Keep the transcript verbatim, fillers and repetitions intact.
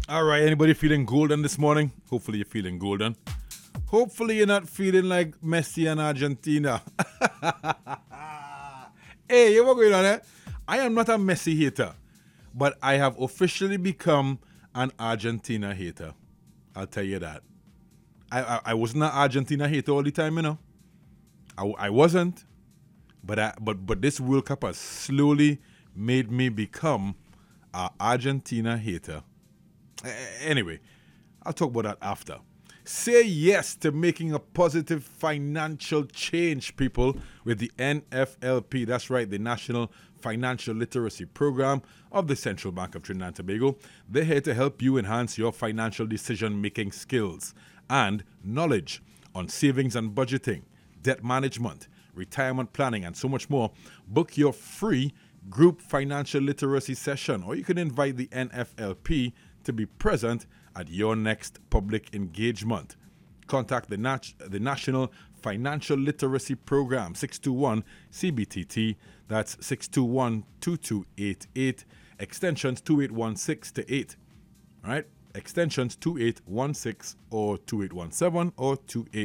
All right, anybody feeling golden this morning? Hopefully you're feeling golden. Hopefully you're not feeling like Messi and Argentina. Hey, you what going on there? I am not a Messi hater, but I have officially become an Argentina hater. I'll tell you that. I, I, I wasn't an Argentina hater all the time, you know. I, I wasn't, but I, but but this World Cup has slowly made me become an Argentina hater. Anyway, I'll talk about that after. Say yes to making a positive financial change, people, with the N F L P. That's right, the National Financial Literacy Program of the Central Bank of Trinidad and Tobago. They're here to help you enhance your financial decision-making skills and knowledge on savings and budgeting, debt management, retirement planning, and so much more. Book your free group financial literacy session, or you can invite the N F L P to be present at your next public engagement. Contact the, Nat- the National Financial Literacy Program, six two one C B T T. That's six two one, two two eight eight, extensions two eight one six to eight. All right? Extensions two eight one six or two eight one seven or two eight